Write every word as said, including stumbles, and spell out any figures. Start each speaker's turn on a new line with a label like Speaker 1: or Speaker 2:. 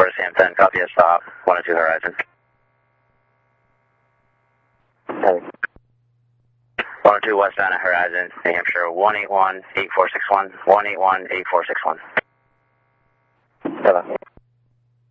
Speaker 1: Florida Sam ten, copy a stop, one oh two Horizon.
Speaker 2: Hey.
Speaker 1: one oh two westbound at Horizon, New Hampshire, one eight one eight four six one, one eight one eight four six one.
Speaker 2: Hello.